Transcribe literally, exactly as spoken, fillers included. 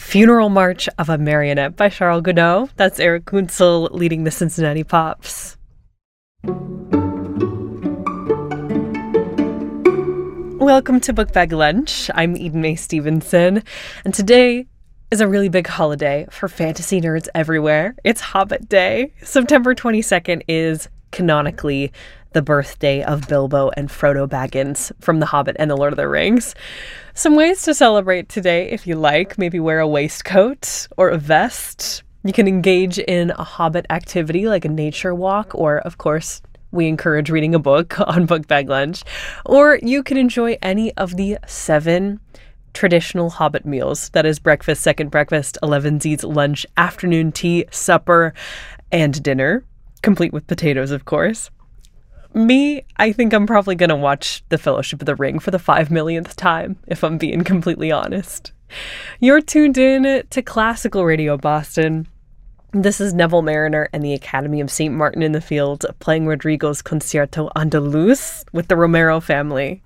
Funeral March of a Marionette by Charles Gounod. That's Eric Kunzel leading the Cincinnati Pops. Welcome to Book Bag Lunch. I'm Eden Mae Stevenson, and today is a really big holiday for fantasy nerds everywhere. It's Hobbit Day. September twenty-second is canonically the birthday of Bilbo and Frodo Baggins from The Hobbit and The Lord of the Rings. Some ways to celebrate today, if you like. Maybe wear a waistcoat or a vest. You can engage in a Hobbit activity like a nature walk, or, of course, we encourage reading a book on Book Bag Lunch. Or you can enjoy any of the seven traditional Hobbit meals. That is breakfast, second breakfast, elevensies, lunch, afternoon tea, supper, and dinner. Complete with potatoes, of course. Me, I think I'm probably going to watch The Fellowship of the Ring for the five millionth time, if I'm being completely honest. You're tuned in to Classical Radio Boston. This is Neville Mariner and the Academy of Saint Martin in the Fields playing Rodrigo's Concierto Andaluz with the Romero family.